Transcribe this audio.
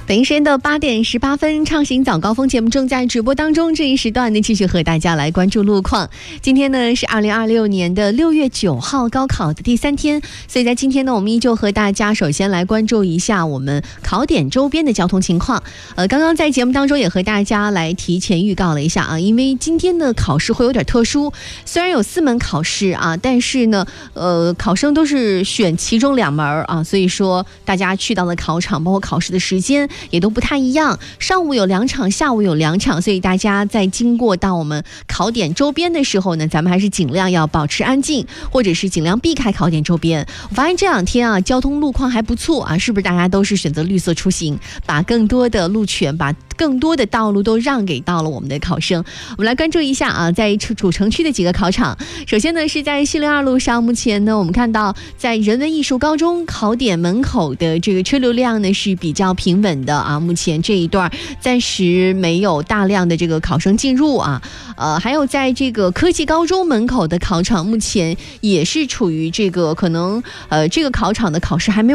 北京时间的8点18分，畅行早高峰节目正在直播当中。这一时段呢，继续和大家来关注路况。今天呢是2026年的6月9号，高考的第3天，所以在今天呢，我们依旧和大家首先来关注一下我们考点周边的交通情况。刚刚在节目当中也和大家来提前预告了一下啊，因为今天的考试会有点特殊，虽然有4门考试啊，但是呢，考生都是选其中2门啊，所以说大家去到了考场，包括考试的时间也都不太一样，上午有2场，下午有2场，所以大家在经过到我们考点周边的时候呢，咱们还是尽量要保持安静，或者是尽量避开考点周边。我发现这2天啊，交通路况还不错啊，是不是大家都是选择绿色出行，把更多的路权，把更多的道路都让给到了我们的考生。我们来关注一下啊，在主城区的几个考场。首先呢，是在西陵2路上，目前呢，我们看到在人文艺术高中考点门口的这个车流量呢是比较平稳的啊，目前这一段暂时没有大量的这个考生进入啊。还有在这个科技高中门口的考场，目前也是处于这个可能这个考场的考试还没有